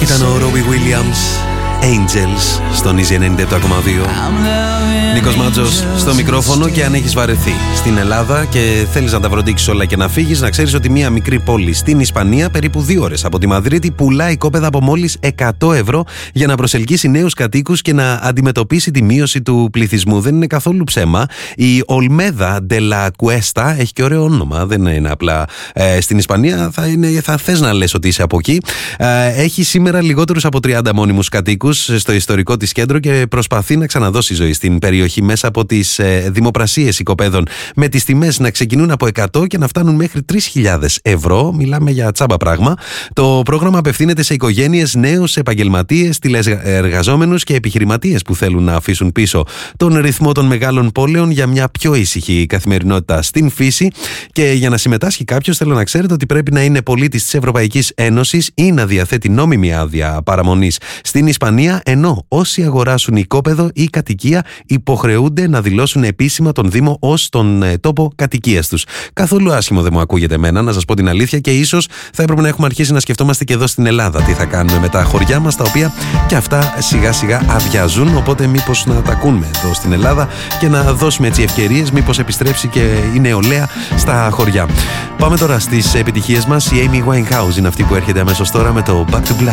Ήταν ο Robbie Williams, Angels, στον Easy 97,2. Νίκος Μάτζος στο μικρόφωνο. Και αν έχεις βαρεθεί στην Ελλάδα και θέλεις να τα βροντίξεις όλα και να φύγεις, να ξέρεις ότι μια μικρή πόλη στην Ισπανία, περίπου 2 ώρες από τη Μαδρίτη, πουλάει οικόπεδα από μόλις 100 ευρώ για να προσελκύσει νέους κατοίκους και να αντιμετωπίσει τη μείωση του πληθυσμού. Δεν είναι καθόλου ψέμα. Η Olmeda de la Cuesta έχει και ωραίο όνομα. Δεν είναι απλά στην Ισπανία. Θα θες να λες ότι είσαι από εκεί. Έχει σήμερα λιγότερους από 30 μόνιμους κατοίκους στο ιστορικό της κέντρο και προσπαθεί να ξαναδώσει ζωή στην περιοχή μέσα από τις δημοπρασίες οικοπαίδων, με τις τιμές να ξεκινούν από 100 και να φτάνουν μέχρι 3.000 ευρώ. Μιλάμε για τσάμπα πράγμα. Το πρόγραμμα απευθύνεται σε οικογένειες, νέους, επαγγελματίες, τηλεεργαζόμενους και επιχειρηματίες που θέλουν να αφήσουν πίσω τον ρυθμό των μεγάλων πόλεων για μια πιο ήσυχη καθημερινότητα στην φύση. Και για να συμμετάσχει κάποιος, θέλω να ξέρετε ότι πρέπει να είναι πολίτης της Ευρωπαϊκής Ένωσης ή να διαθέτει νόμιμη άδεια παραμονής στην Ισπανία, ενώ όσοι αγοράσουν οικόπεδο ή κατοικία υποχρεούνται να δηλώσουν επίσημα τον Δήμο ως τον τόπο κατοικίας τους. Καθόλου άσχημο δεν μου ακούγεται εμένα, να σας πω την αλήθεια, και ίσως θα έπρεπε να έχουμε αρχίσει να σκεφτόμαστε και εδώ στην Ελλάδα τι θα κάνουμε με τα χωριά μας, τα οποία και αυτά σιγά σιγά αδειάζουν. Οπότε μήπως να τα ακούμε εδώ στην Ελλάδα και να δώσουμε έτσι ευκαιρίες, μήπως επιστρέψει και η νεολαία στα χωριά. Πάμε τώρα στις επιτυχίες μας. Η Amy Winehouse είναι αυτή που έρχεται αμέσως τώρα με το Back to Black.